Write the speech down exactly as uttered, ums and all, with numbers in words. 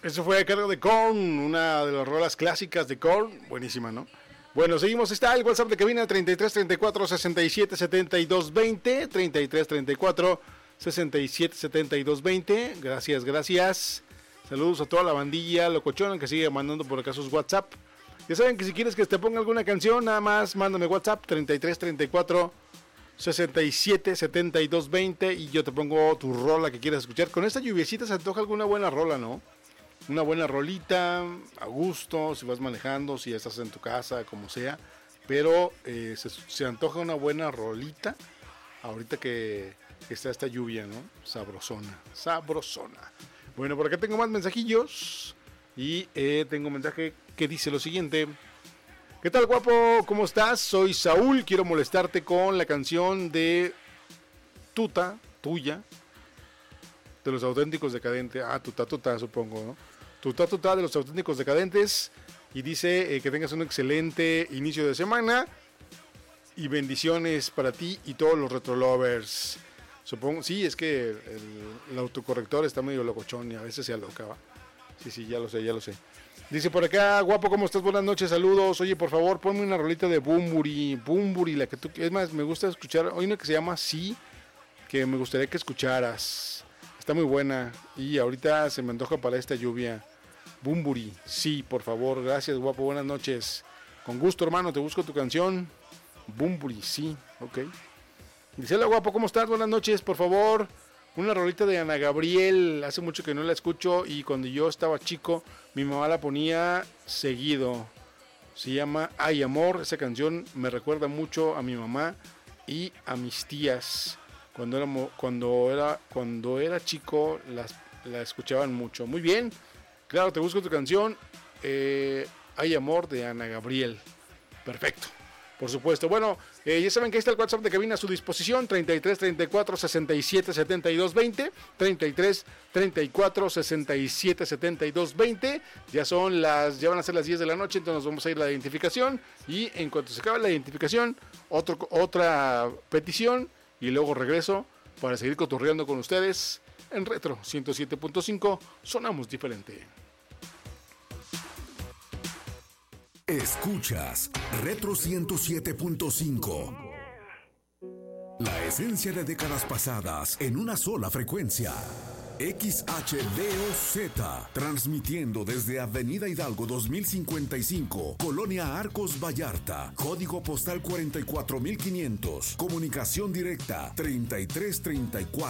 Eso fue a cargo de Korn, una de las rolas clásicas de Korn. Buenísima, ¿no? Bueno, seguimos. Está el WhatsApp de cabina treinta y tres treinta y cuatro sesenta y siete setenta y dos veinte. treinta y tres treinta y cuatro sesenta y siete setenta y dos veinte. Gracias, gracias. Saludos a toda la bandilla locochona que sigue mandando por acá sus WhatsApp. Ya saben que si quieres que te ponga alguna canción, nada más mándame WhatsApp treinta y tres treinta y cuatro sesenta y siete setenta y dos veinte y yo te pongo tu rola que quieras escuchar. Con esta lluviecita se antoja alguna buena rola, ¿no? Una buena rolita, a gusto, si vas manejando, si estás en tu casa, como sea. Pero eh, se, se antoja una buena rolita ahorita que, que está esta lluvia, ¿no? Sabrosona, sabrosona. Bueno, por acá tengo más mensajillos. Y eh, tengo un mensaje que dice lo siguiente. ¿Qué tal, guapo? ¿Cómo estás? Soy Saúl. Quiero molestarte con la canción de Tuta, tuya, de los Auténticos Decadentes. Ah, Tuta, Tuta, supongo, ¿no? Tuta, Tuta, de los Auténticos Decadentes. Y dice eh, que tengas un excelente inicio de semana. Y bendiciones para ti y todos los retrolovers. Supongo, sí, es que el, el autocorrector está medio locochón y a veces se alocaba. Sí, sí, ya lo sé, ya lo sé. Dice por acá, guapo, ¿cómo estás? Buenas noches, saludos. Oye, por favor, ponme una rolita de Bumburi, Bumburi, la que tú... Es más, me gusta escuchar, hay una que se llama Sí, que me gustaría que escucharas. Está muy buena y ahorita se me antoja para esta lluvia. Bumburi, sí, por favor, gracias, guapo, buenas noches. Con gusto, hermano, te busco tu canción. Bumburi, sí, ok. Dice, hola, guapo, ¿cómo estás? Buenas noches, por favor. Una rolita de Ana Gabriel, hace mucho que no la escucho y cuando yo estaba chico mi mamá la ponía seguido. Se llama Ay Amor, esa canción me recuerda mucho a mi mamá y a mis tías. Cuando era, cuando era, cuando era chico las, la escuchaban mucho. Muy bien, claro, te busco tu canción, eh, Ay Amor de Ana Gabriel. Perfecto. Por supuesto. Bueno, eh, ya saben que ahí está el WhatsApp de cabina a su disposición. treinta y tres treinta y cuatro sesenta y siete setenta y dos veinte. treinta y tres treinta y cuatro sesenta y siete setenta y dos veinte. Ya son las, ya van a ser las diez de la noche, entonces nos vamos a ir a la identificación. Y en cuanto se acabe la identificación, otro, otra petición. Y luego regreso para seguir cotorreando con ustedes en Retro ciento siete punto cinco. Sonamos diferente. Escuchas Retro ciento siete punto cinco. La esencia de décadas pasadas en una sola frecuencia. X H D O Z, transmitiendo desde Avenida Hidalgo dos mil cincuenta y cinco, Colonia Arcos Vallarta, código postal cuarenta y cuatro mil quinientos, comunicación directa treinta y tres treinta y cuatro